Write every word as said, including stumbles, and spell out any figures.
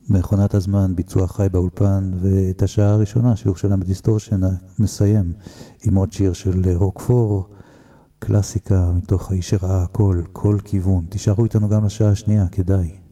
מכונת הזמן, ביצוע חי באולפן, ואת השעה הראשונה, שיעור שלנו בדיסטורשן, נסיים עם עוד שיר של רוקפור, קלאסיקה מתוך האיש שראה הכל, כל כיוון. תישארו איתנו גם לשעה השנייה, כדאי.